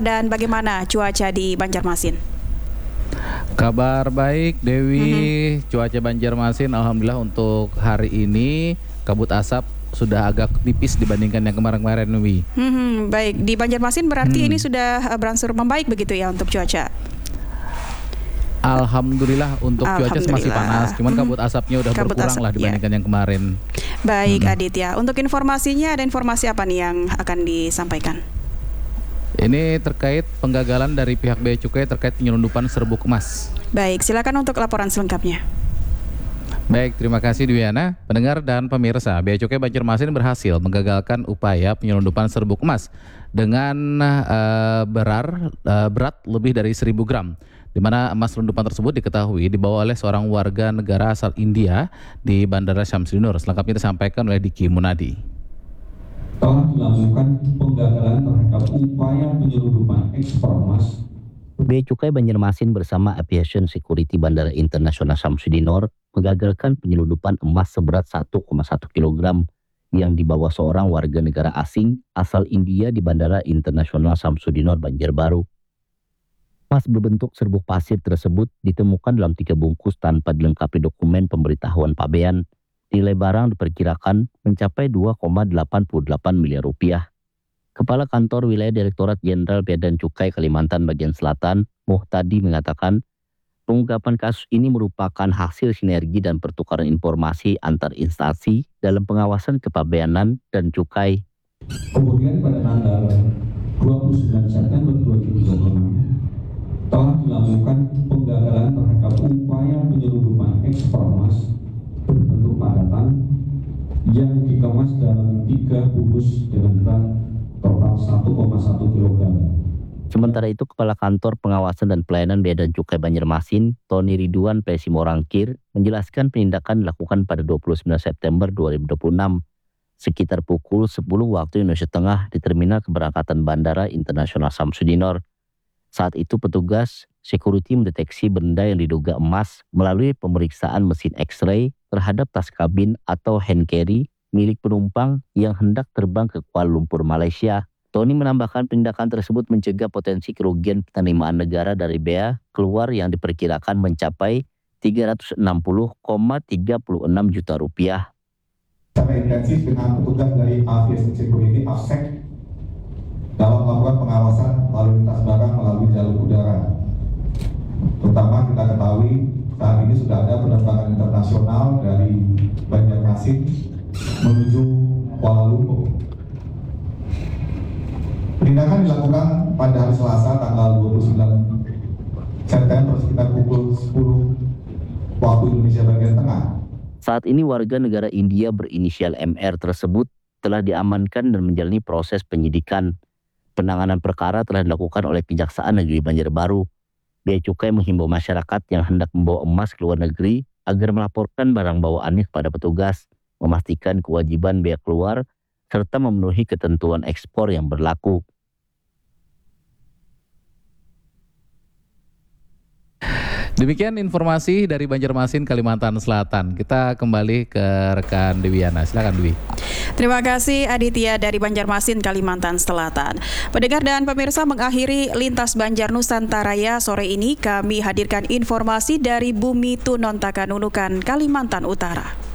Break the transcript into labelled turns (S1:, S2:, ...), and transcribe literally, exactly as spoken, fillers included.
S1: dan bagaimana cuaca di Banjarmasin?
S2: Kabar baik Dewi, mm-hmm. Cuaca Banjarmasin alhamdulillah untuk hari ini kabut asap sudah agak tipis dibandingkan yang kemarin-kemarin, Wi.
S1: Hmm, baik, di Banjarmasin berarti
S2: hmm.
S1: ini sudah berangsur membaik begitu ya untuk cuaca?
S2: Alhamdulillah untuk
S1: Alhamdulillah.
S2: cuaca masih panas, cuman kabut asapnya udah kabut berkurang asap, lah dibandingkan ya. yang kemarin.
S1: Baik hmm. Aditya, untuk informasinya ada informasi apa nih yang akan disampaikan?
S2: Ini terkait penggagalan dari pihak Bea Cukai terkait penyelundupan serbuk emas.
S1: Baik, silakan untuk laporan selengkapnya.
S2: Baik, terima kasih Dwiana. Pendengar dan pemirsa, Bea Cukai Banjarmasin berhasil menggagalkan upaya penyelundupan serbuk emas dengan uh, berar, uh, berat lebih dari seribu gram. Di mana emas selundupan tersebut diketahui dibawa oleh seorang warga negara asal India di Bandara Syamsuddin. Selengkapnya disampaikan oleh Diki Munadi.
S3: Telah dilakukan penggagalan terhadap upaya penyelundupan ekspor emas.
S4: Bea Cukai Banjarmasin bersama Aviation Security Bandara Internasional Syamsuddin menggagalkan penyelundupan emas seberat satu koma satu kilogram yang dibawa seorang warga negara asing asal India di Bandara Internasional Syamsuddin, Banjarbaru. Emas berbentuk serbuk pasir tersebut ditemukan dalam tiga bungkus tanpa dilengkapi dokumen pemberitahuan pabean. Nilai barang diperkirakan mencapai dua koma delapan delapan miliar rupiah. Kepala Kantor Wilayah Direktorat Jenderal Bea dan Cukai Kalimantan Bagian Selatan, Muhtadi, mengatakan pengungkapan kasus ini merupakan hasil sinergi dan pertukaran informasi antar instansi dalam pengawasan kepabeanan dan cukai.
S3: Kemudian pada tanggal dua puluh sembilan September dua ribu dua puluh enam telah dilakukan penggagalan terhadap upaya penyelundupan ekspor emas berbentuk padatan yang dikemas dalam tiga bungkus dengan berat total satu koma satu kilogram.
S4: Sementara itu, Kepala Kantor Pengawasan dan Pelayanan Bea dan Cukai Banjarmasin, Tony Ridwan Pesimorangkir, menjelaskan penindakan dilakukan pada dua puluh sembilan September dua ribu dua puluh enam, sekitar pukul sepuluh waktu Indonesia Tengah di Terminal Keberangkatan Bandara Internasional Syamsuddin. Saat itu petugas security mendeteksi benda yang diduga emas melalui pemeriksaan mesin X-ray terhadap tas kabin atau hand carry milik penumpang yang hendak terbang ke Kuala Lumpur, Malaysia. Tony menambahkan penindakan tersebut mencegah potensi kerugian penerimaan negara dari bea keluar yang diperkirakan mencapai tiga ratus enam puluh koma tiga enam juta rupiah.
S3: Secara intensif dengan petugas dari Aviation Security A S E C dalam melakukan pengawasan lalu lintas barang melalui jalur udara. Terutama kita ketahui saat ini sudah ada penerbangan internasional dari Banjarmasin menuju Kuala Lumpur. Penindakan dilakukan pada hari Selasa tanggal dua puluh sembilan September sekitar pukul sepuluh waktu Indonesia bagian tengah.
S4: Saat ini warga negara India berinisial M R tersebut telah diamankan dan menjalani proses penyidikan. Penanganan perkara telah dilakukan oleh Kejaksaan Negeri Banjarbaru. Bea Cukai menghimbau masyarakat yang hendak membawa emas ke luar negeri agar melaporkan barang bawaannya kepada petugas, memastikan kewajiban bea keluar, serta memenuhi ketentuan ekspor yang berlaku.
S2: Demikian informasi dari Banjarmasin, Kalimantan Selatan. Kita kembali ke rekan Dewiana. Silakan Dewi.
S1: Terima kasih Aditya dari Banjarmasin, Kalimantan Selatan. Pendengar dan pemirsa, mengakhiri Lintas Banjar Nusantaraya sore ini kami hadirkan informasi dari Bumi Tunontaka Nunukan, Kalimantan Utara.